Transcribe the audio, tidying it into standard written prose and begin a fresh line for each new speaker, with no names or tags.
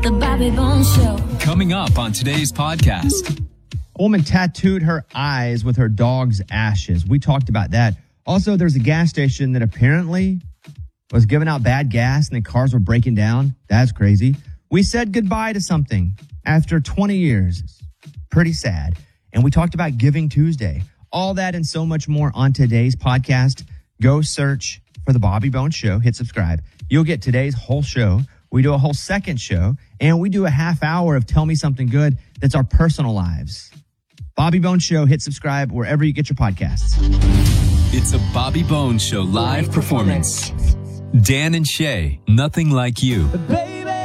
The Bobby Bones Show.
Coming up on today's podcast.
A woman tattooed her eyes with her dog's ashes. We talked about that. Also, there's a gas station that apparently was giving out bad gas and the cars were breaking down. That's crazy. We said goodbye to something after 20 years. It's pretty sad. And we talked about Giving Tuesday. All that and so much more on today's podcast. Go search for The Bobby Bones Show. Hit subscribe. You'll get today's whole show. We do a whole second show, and we do a half hour of Tell Me Something Good. That's our personal lives. Bobby Bones Show. Hit subscribe wherever you get your podcasts.
It's a Bobby Bones Show live performance. Dan and Shay, Nothing Like You.